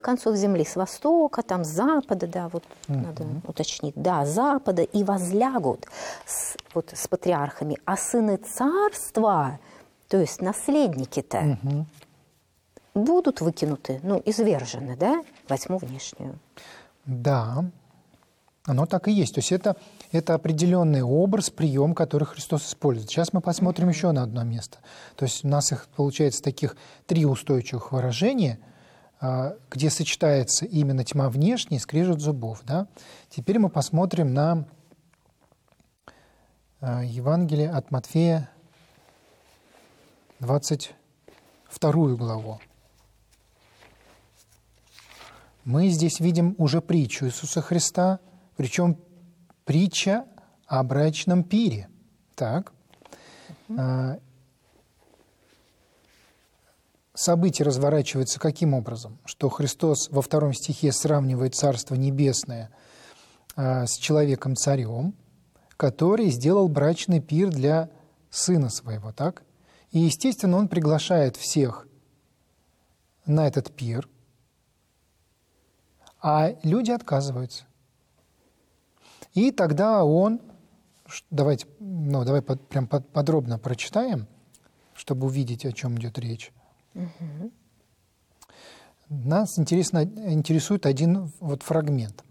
концов земли, с востока, там, с запада, да, вот надо уточнить, да, с запада, и возлягут с патриархами, а сыны царства, то есть наследники-то, будут выкинуты, извержены, да, во тьму внешнюю. Да, оно так и есть. То есть это определенный образ, прием, который Христос использует. Сейчас мы посмотрим еще на одно место. То есть у нас их получается таких 3 устойчивых выражения, где сочетается именно тьма внешняя и скрежет зубов. Да? Теперь мы посмотрим на Евангелие от Матфея, 22 главу. Мы здесь видим уже притчу Иисуса Христа, причем притча о брачном пире. Так. Событие разворачивается каким образом? Что Христос во 2 стихе сравнивает Царство Небесное с человеком-царем, который сделал брачный пир для сына своего. Так? И, естественно, он приглашает всех на этот пир, а люди отказываются. И тогда он... давай прям подробно прочитаем, чтобы увидеть, о чем идет речь. Нас интересует один фрагмент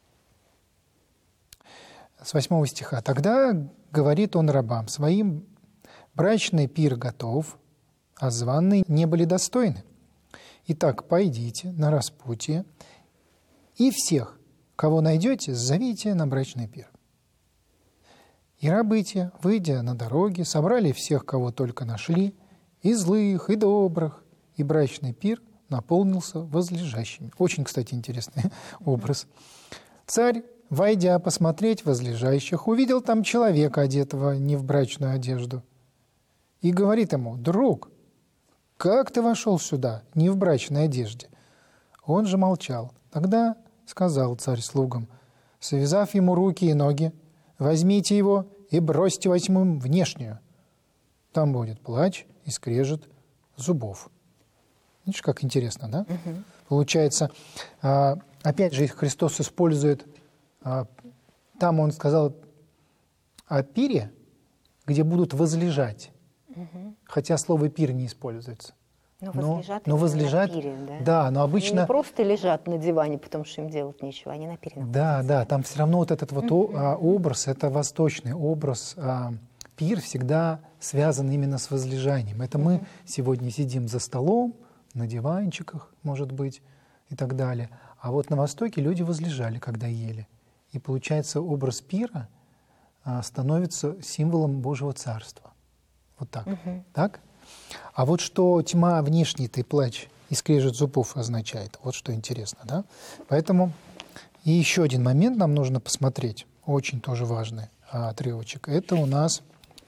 с 8 стиха. «Тогда, говорит он рабам своим, брачный пир готов, а званые не были достойны. Итак, пойдите на распутье, и всех, кого найдете, зовите на брачный пир». И рабы те, выйдя на дороги, собрали всех, кого только нашли, и злых, и добрых, и брачный пир наполнился возлежащими. Очень, кстати, интересный образ. Царь, войдя посмотреть возлежащих, увидел там человека, одетого не в брачную одежду, и говорит ему: «Друг, как ты вошел сюда, не в брачной одежде?» Он же молчал. Тогда сказал царь слугам, связав ему руки и ноги: «Возьмите его и бросьте во тьму внешнюю. Там будет плач и скрежет зубов». Видишь, как интересно, да? Получается, опять же, Христос использует, там он сказал о пире, где будут возлежать, хотя слово «пир» не используется. Но возлежат на пире, да? Да, но обычно... Они не просто лежат на диване, потому что им делать нечего, они на пире находятся. Да, там все равно вот этот образ, это восточный образ. Пир всегда связан именно с возлежанием. Это мы сегодня сидим за столом, на диванчиках, может быть, и так далее. А вот на Востоке люди возлежали, когда ели. И получается, образ пира становится символом Божьего Царства. Вот так. Так? А вот что тьма внешней-то и плач и скрежет зубов означает. Вот что интересно, да? Поэтому и еще один момент нам нужно посмотреть, очень тоже важный отрывочек. Это у нас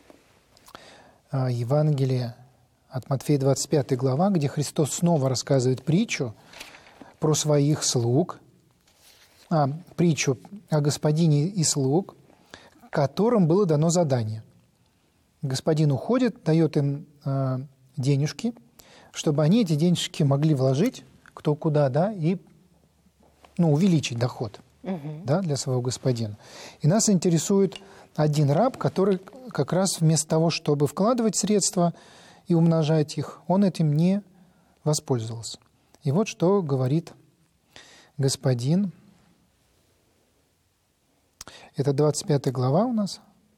Евангелие от Матфея, 25 глава, где Христос снова рассказывает притчу про своих слуг, притчу о господине и слуг, которым было дано задание. Господин уходит, дает им денежки, чтобы они эти денежки могли вложить кто куда, да, и увеличить доход да, для своего господина. И нас интересует один раб, который как раз вместо того, чтобы вкладывать средства и умножать их, он этим не воспользовался. И вот что говорит господин. Это 25 глава у нас.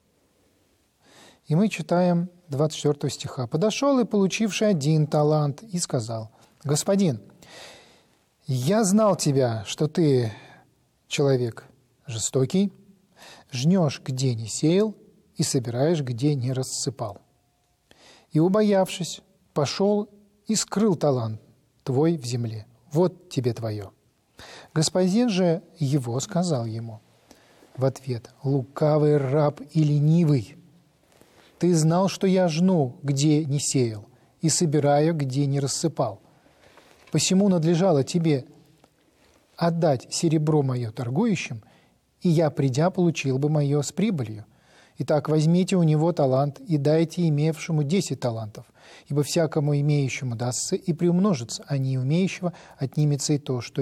И мы читаем 24 стиха. «Подошел и получивший 1 талант, и сказал: Господин, я знал тебя, что ты человек жестокий, жнешь, где не сеял, и собираешь, где не рассыпал. И, убоявшись, пошел и скрыл талант твой в земле. Вот тебе твое. Господин же его сказал ему в ответ: лукавый раб и ленивый, ты знал, что я жну, где не сеял, и собираю, где не рассыпал. Посему надлежало тебе отдать серебро мое торгующим, и я, придя, получил бы мое с прибылью. Итак, возьмите у него талант и дайте имевшему 10 талантов, ибо всякому имеющему дастся и приумножится, а не умеющего отнимется и то, что